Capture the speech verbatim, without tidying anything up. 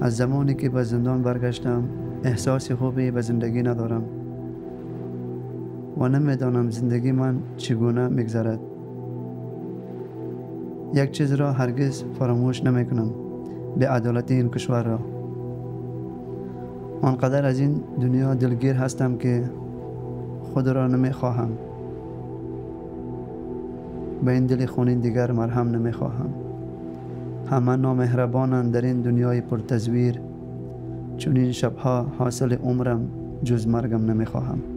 از زمانی که به زندان برگشتم احساس خوبی به زندگی ندارم و نمیدانم زندگی من چگونه میگذرد. یک چیز را هرگز فراموش نمی کنم: بی‌عدالتی این کشور را. آنقدر از این دنیا دلگیر هستم که خود را نمی خواهم. به این دل خونین دیگر مرهم نمی خواهم. همه نامهربانند در این دنیای پرتزویر. چون این شبها حاصل عمرم جز مرگم نمی خواهم.